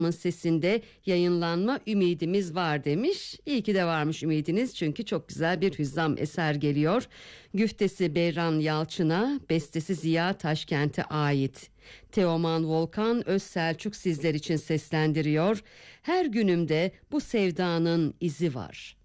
sesinde yayınlanma ümidimiz var demiş. İyi ki de varmış ümidiniz, çünkü çok güzel bir hüzzam eser geliyor. Güftesi Beyran Yalçın'a, bestesi Ziya Taşkent'e ait. Teoman Volkan Özselçuk sizler için seslendiriyor. Her günümde bu sevdanın izi var.